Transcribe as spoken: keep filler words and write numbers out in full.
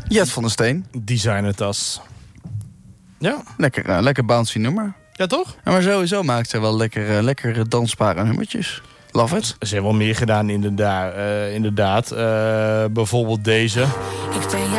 Jet van der Steen. Designertas. Ja. Lekker, uh, lekker bouncy nummer. Ja, toch? Ja, maar sowieso maakt zij wel lekker, uh, lekker dansbare nummertjes. Love it. Ze hebben wel meer gedaan inderdaad. Uh, inderdaad. Uh, bijvoorbeeld deze. Ik ben